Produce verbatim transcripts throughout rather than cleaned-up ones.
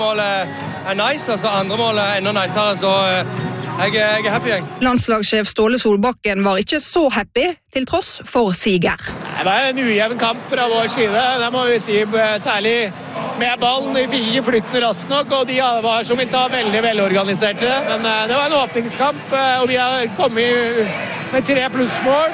Målet er nice, altså andre målet er enda nicere, så jeg, jeg er happy. Jeg. Landslagssjef Ståle Solbakken var ikke så happy, til tross for siger. Det var en ujevn kamp fra vår side, det må vi si, særlig med ballen. Vi fikk ikke flytten raskt nok, og de var, som vi sa, veldig velorganiserte. Men det var en åpningskamp, og vi har kommet med tre plussmål,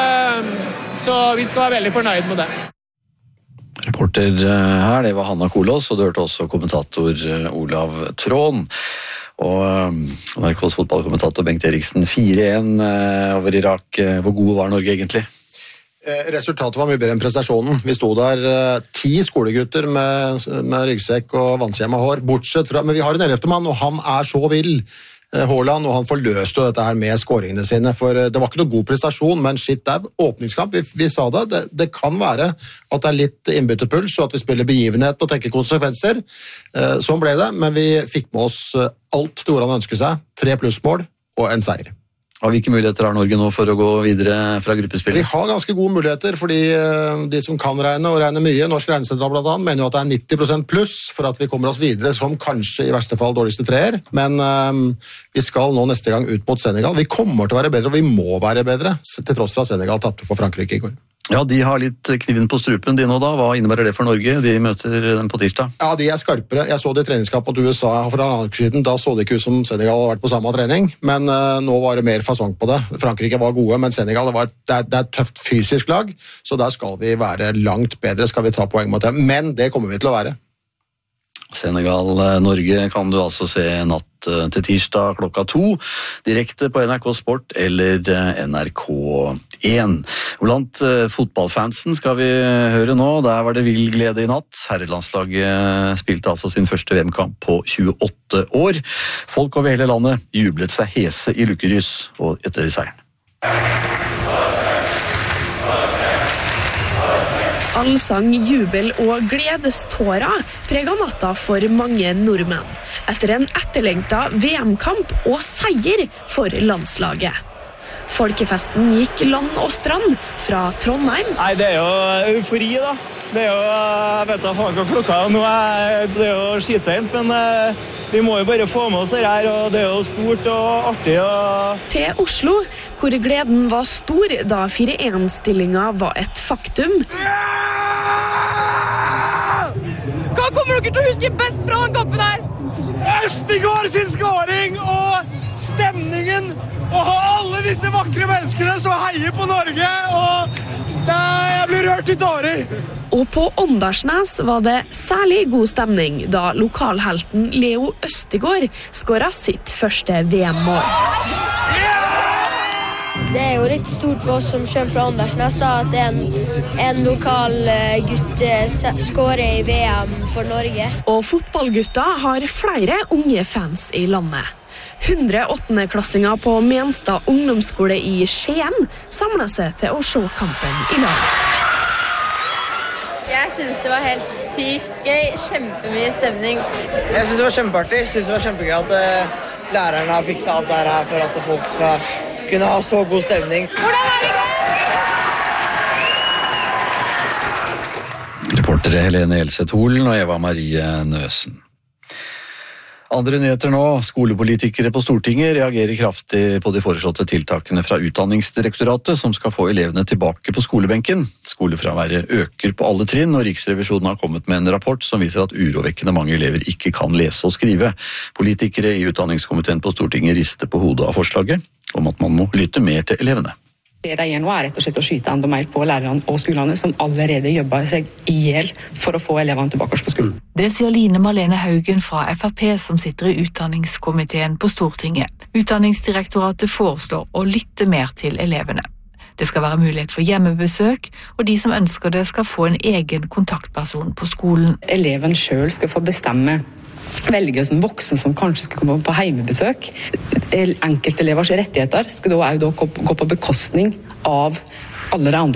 så vi skal være veldig fornøyd med det. Reporter her, det var Hanna Kolås, og du hørte også kommentator Olav Trån. Og N R K's fotballkommentator Bengt Eriksen, fire en over Irak. Hvor god var Norge egentlig? Resultatet var mye bedre enn prestasjonen. Vi stod der ti skolegutter med, med ryggsekk og vannskjemma hår, bortsett fra, men vi har en ellevte mann, og han er så vill. Haaland, og han forløste dette her med skåringene sine, for det var ikke noe god prestasjon, men shit, det er åpningskamp, vi, vi sa det, det, det kan være at det er litt innbyttepuls, og at vi spiller begivenhet og tenker konsekvenser, sånn ble det, men vi fikk med oss alt det ordet han ønsker seg, tre plussmål og en seier. Og hvilke muligheter har Norge nå for å gå videre fra gruppespillet? Vi har ganske gode muligheter, fordi de som kan regne og regne mye, Norsk Regnesentral blant annet, mener jo at det er nitti prosent pluss for at vi kommer oss videre som kanskje i verste fall dårligste treer, men um, vi skal nå neste gang ut mot Senegal. Vi kommer til å være bedre, og vi må være bedre, til tross av at Senegal tappte for Frankrike i går. Ja, de har litt kniven på strupen de nå da. Hva innebærer det for Norge? De møter dem på tirsdag. Ja, de er skarpere. Jeg så det i treningskamp mot U S A for en annen uke siden. Da så det ikke ut som Senegal hadde vært på samme trening, men uh, nå var det mer fasong på det. Frankrike var gode, men Senegal var et, det er, det er et tøft fysisk lag, så der skal vi være langt bedre, skal vi ta poeng mot dem. Men det kommer vi til å være. Senegal-Norge kan du altså se natt til tirsdag klokka to, direkte på N R K Sport eller N R K én. Blant fotballfansen skal vi høre nå, der var det vill glede i natt. Herrelandslaget spilte altså sin første V M-kamp på tjueåtte år. Folk over hele landet jublet seg hese i lykkerys og etter seieren. Allsang, jubel og gledestårer preget natta for mange nordmenn, etter en etterlengta V M-kamp og seier for landslaget. Folkefesten gikk land og strand fra Trondheim. Nei, det er jo eufori da. Det er jo, jeg vet da faen hva klokka er nå, er, det er jo skitsent, men uh, vi må jo bare få med oss det her, og det er jo stort og artig. Og... Til Oslo, hvor gleden var stor da fire en-stillingen var et faktum. Hva kommer dere til å huske best fra den kampen her? Østigård sin skåring og stemningen, og ha alle disse vakre menneskene som heier på Norge, og det, jeg blir rørt i tårer. Og på Åndalsnes var det særlig god stemning da lokalhelten Leo Østigård skåret sitt første V M-mål. Det er jo litt stort for oss som kommer fra Åndalsnes da, at en, en lokal gutt skårer i V M for Norge. Og fotballgutta har flere unge fans i landet. hundre åttendeklassinger på Menstad ungdomsskole i Skien samlet seg til å se kampen i lag. Jeg synes det var helt sykt gøy, kjempemye stemning. Jeg synes det var kjempeartig, jeg synes det var kjempegøy at uh, lærerne har fikset alt det her for at folk skal kunne ha så god stemning. Hvordan er det? Reportere Helene Elseth Holen og Eva Marie Nøsen. Andre nyheter nå. Skolepolitikere på Stortinget reagerer kraftig på de foreslåtte tiltakene fra Utdanningsdirektoratet som skal få elevene tilbake på skolebenken. Skolefraværet øker på alle trinn, og Riksrevisjonen har kommet med en rapport som viser at urovekkende mange elever ikke kan lese og skrive. Politikere i utdanningskomiteen på Stortinget rister på hodet av forslaget om at man må lytte mer til elevene. Det de gjør nå er rett og slett å skyte enda mer på lærerne og skolene som allerede jobber seg ihjel for å få elevene tilbake på skolen. Det sier Line Marlene Haugen fra F R P som sitter i utdanningskomiteen på Stortinget. Utdanningsdirektoratet foreslår å lytte mer til elevene. Det skal være mulighet for hjemmebesøk, og de som ønsker det skal få en egen kontaktperson på skolen. Eleven selv skal få bestemme velge som voksen som kanskje skal komme på heimebesøk. Enkeltelevers rettigheter skal da også gå på bekostning av alle de andre.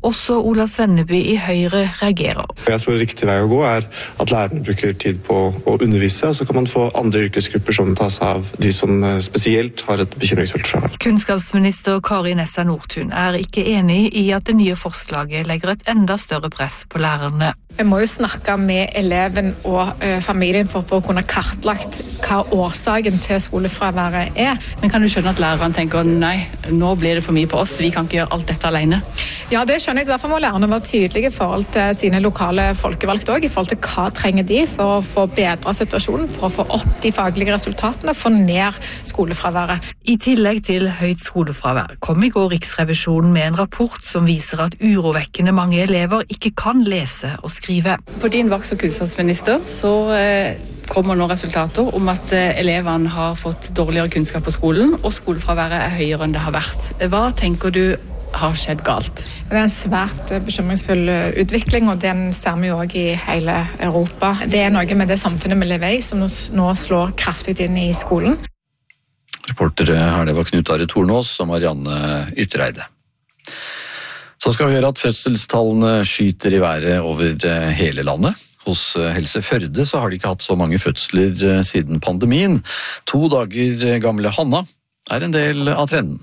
Også Ola Svenneby i Høyre reagerer. Jeg tror riktig vei å gå er at lærerne bruker tid på å undervise, og så kan man få andre yrkesgrupper som tar seg av de som spesielt har et bekymringsfullt fravær. Kunnskapsminister Kari Nessa Nordtun er ikke enig i at det nye forslaget legger et enda større press på lærerne. Vi må jo snakke med eleven og ø, familien for, for å kunne kartlagt hva årsaken til skolefraværet er. Men kan du skjønne at lærerne tenker nei, nå blir det for mye på oss, vi kan ikke gjøre alt dette alene? Ja, det skjønner jeg. Derfor må lærerne være tydelige i forhold til sine lokale folkevalgte også, i forhold til hva trenger de for å få bedre situasjonen, for å få opp de faglige resultatene, få ned skolefraværet. I tillegg til høyt skolefravær kom i går Riksrevisjonen med en rapport som viser at urovekkende mange elever ikke kan lese og skrive. På din vakt som kunnskapsminister så eh, kommer nå resultater om at eh, elevene har fått dårligere kunnskap på skolen, og skolefraværet er høyere enn det har vært. Hva tenker du har skjedd galt? Det er en svært bekymringsfull utvikling, og den ser vi jo også i hele Europa. Det er noe med det samfunnet vi lever i som nå slår kraftig inn i skolen. Reportere her det var Knut Are Tornås og Marianne Yttereide. Så skal vi høre at fødselstallene skyter i været over hele landet. Hos Helse Førde så har de ikke hatt så mange fødsler siden pandemien. To dager gamle Hanna er en del av trenden.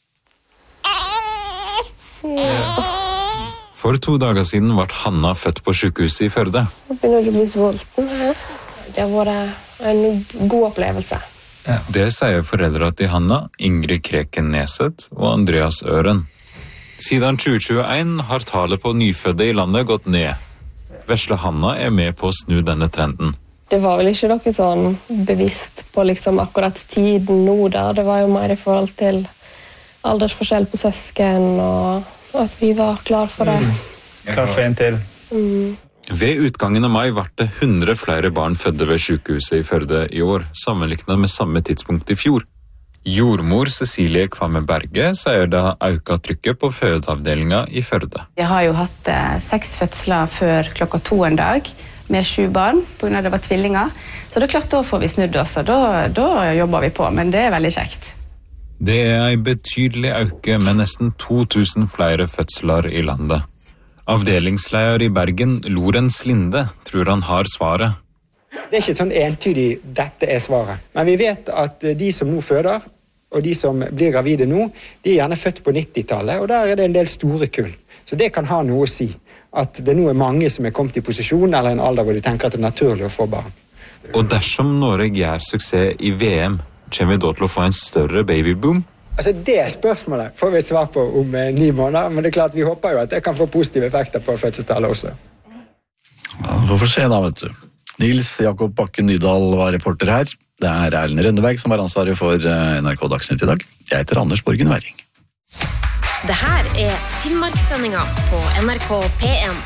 For to dager siden ble Hanna født på sykehuset i Førde. Jeg begynner å bli sulten. Det har vært en god opplevelse. Det sier foreldre til Hanna, Ingrid Kreken Neset og Andreas Øren. Siden tjue tjueen har tallet på nyfødde i landet gått ned. Vesle Hanna er med på å snu denne trenden. Det var vel ikke noe sånn bevisst på liksom akkurat tiden nå da. Det var jo mer i forhold til aldersforskjell på søsken, og at vi var klar for det. Mm. Klar for en til. Mm. Ved utgangen av mai ble det hundre flere barn fødde ved sykehuset i Førde i år, sammenlignet med samme tidspunkt i fjor. Jordmor Cecilie Kvamme Berge sier det har økt trykket på fødeavdelingen i Førde. Jeg har jo hatt eh, seks fødsler før klokka to en dag, med sju barn, på grunn av det var tvillinger. Så det er klart, da får vi snudd også, da, da jobber vi på, men det er veldig kjekt. Det er en betydelig økning med nesten to tusen flere fødsler i landet. Avdelingsleder i Bergen, Lorentz Linde, tror han har svaret. Det er ikke sånn entydig dette er svaret. Men vi vet at de som nå føder, og de som blir gravide nå, de er gjerne født på nittitallet, og der er det en del store kull. Så det kan ha noe å si. At det nå er mange som er kommet i posisjon, eller en alder hvor de tenker at det er naturlig å få barn. Og dersom Norge gjør suksess i V M, kommer vi da til å få en større babyboom? Altså det spørsmålet får vi et svar på om eh, ni måneder, men det er klart vi håper jo at det kan få positive effekter på fødselstallet også. Ja, vi får se da, vet du. Nils Jakob Bakken Nydal var reporter her. Det er Erlend Rønneberg som har ansvaret for N R K Dagsnytt i dag. Jeg heter Anders Borgen Werring. Det her er Finnmarkssendinga på N R K P en.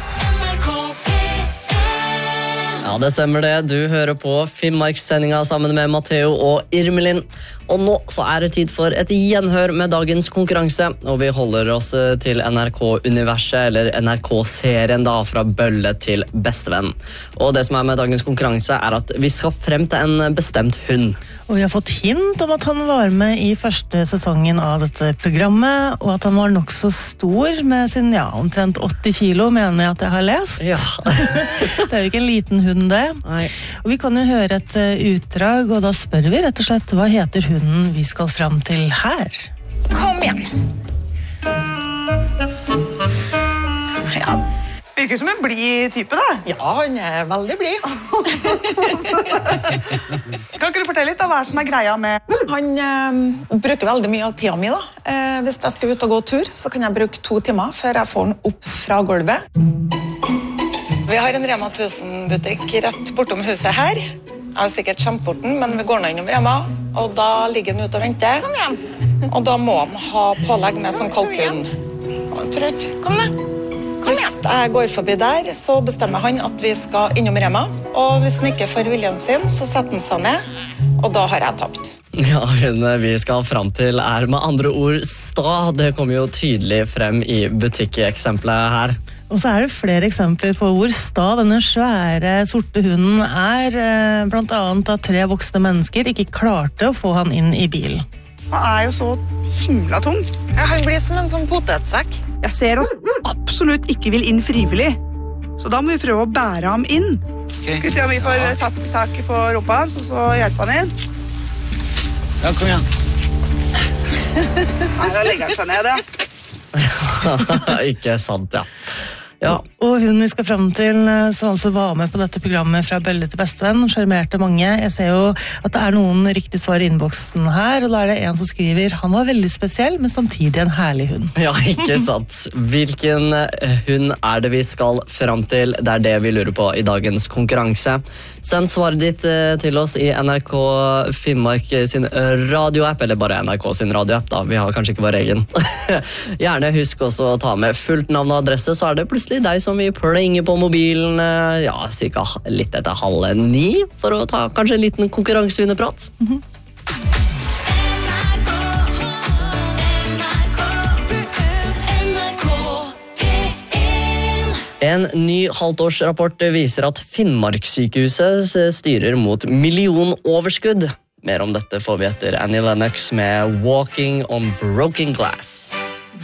Ja, det stemmer det. Du hører på Finnmarkssendinga sammen med Matteo og Irmelin. Og nå så er det tid for et gjenhør med dagens konkurranse, og vi holder oss til N R K-universet, eller N R K-serien da, fra bølle til bestevenn. Og det som er med dagens konkurranse er at vi skal frem til en bestemt hund. Og vi har fått hint om at han var med i første sesongen av dette programmet, og at han var nok så stor med sin, ja, omtrent åtti kilo, mener jeg at jeg har lest. Ja. Det er jo ikke en liten hund det. Nei. Og vi kan jo høre et utdrag, og da spør vi rett og slett, hva heter hunden vi skal frem til her? Kom igjen. Ja. Virker som en blid type, da. Ja, han er veldig blid. Kan ikke du fortelle litt av hva som er greia med? Han eh, bruker veldig mye av tida mi, da. Eh, hvis jeg skal ut og gå tur, så kan jeg bruke to timer før jeg får den opp fra gulvet. Vi har en Rema tusen-butikk rett bortom huset her. Jeg har sikkert kjempeporten, men vi går nå innom Rema, og da ligger den ute og venter. Kom igjen. Og da må han ha pålegg med sånn kalkun. Trøtt. Kom ned. Hvis jeg går forbi der, så bestemmer han at vi skal innom Rema, og hvis han ikke får viljen sin, så setter han seg ned, og da har jeg tapt. Ja, hun vi skal frem til er med andre ord sta. Det kommer jo tydelig frem i butikkeksempelet her. Og så er det flere eksempler på hvor sta denne svære sorte hunden er, blant annet at tre voksne mennesker ikke klarte å få han inn i bilen. Han er jo så himla tung. Ja, han blir som en sånn potetsekk. Jeg ser at absolutt absolutt ikke vil inn frivillig. Så da må vi prøve å bære ham inn. Okay. Skal vi se om vi får tatt tak på rumpa hans, og så hjelpe han inn. Ja, kom igjen. Nei, da legger han seg ned, ja. Ikke sant, ja. Ja. Og hun vi skal frem til, som altså var med på dette programmet fra Bølle til bestevenn, skjermerte mange. Jeg ser jo at det er noen riktige svar i innboksen her, og da er det en som skriver, han var veldig spesiell, men samtidig en herlig hund. Ja, ikke sant. Hvilken hund er det vi skal frem til? Det er det vi lurer på i dagens konkurranse. Send svaret ditt til oss i N R K Finnmark sin radioapp, eller bare N R K sin radioapp da, vi har kanskje ikke vår egen. Gjerne husk også å ta med fullt navn og adresse, så er det plutselig deg som vi plenger på mobilen, ja, cirka litt etter halv ni, for å ta kanskje en liten konkurransevinnerprat. Mm-hmm. En ny halvtårsrapport viser at Finnmarkssykehuset styrer mot millionoverskudd. Mer om dette får vi etter Annie Lennox med Walking on Broken Glass.